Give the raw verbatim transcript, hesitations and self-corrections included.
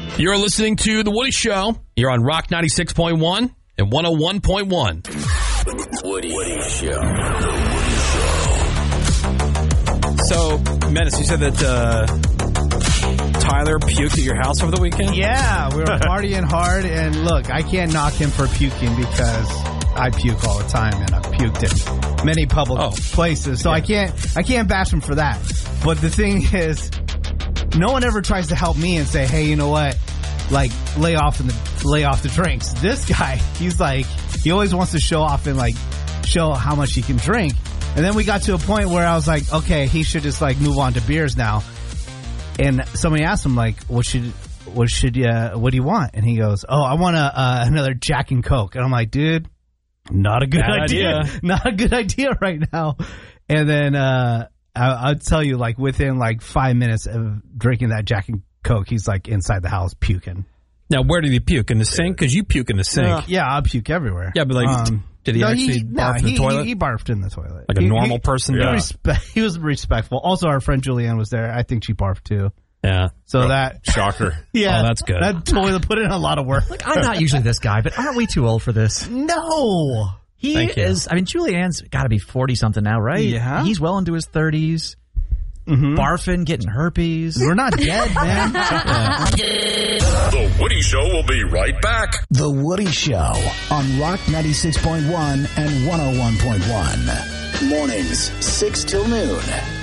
You're listening to The Woody Show. You're on Rock ninety-six point one and one oh one point one. The Woody, Woody Show. So, Menace, you said that uh, Tyler puked at your house over the weekend? Yeah, we were partying hard, and look, I can't knock him for puking because I puke all the time, and I've puked in many public oh. places, so yeah. I can't I can't bash him for that. But the thing is, no one ever tries to help me and say, hey, you know what? Like, lay off in the lay off the drinks. This guy, he's like, he always wants to show off and like show how much he can drink. And then we got to a point where I was like, okay, he should just like move on to beers now. And somebody asked him like, what should what should you what do you want? And he goes, oh, I want a uh, another Jack and Coke. And I'm like, dude, not a good Bad idea. idea. Not a good idea right now. And then uh, I, I'll tell you, like within like five minutes of drinking that Jack and Coke, he's like inside the house puking. Now, where did he puke? In the sink? Because you puke in the sink. Uh, yeah, I puke everywhere. Yeah, but like, Um, did he no, actually he, barf no, in the he, toilet? He, he barfed in the toilet. Like a He- normal he, person He, does? respe- he was respectful. Also, our friend Julianne was there. I think she barfed too. Yeah. So that Shocker. yeah, Oh, that's good. That toilet put in a lot of work. Like, I'm not usually this guy, but aren't we too old for this? No. He Thank you. is, I mean, Julianne's got to be forty-something now, right? Yeah. He's well into his thirties. Mm-hmm. Barfing, getting herpes. We're not dead, man. The Woody Show will be right back. The Woody Show on Rock ninety-six point one and one oh one point one. Mornings, six till noon.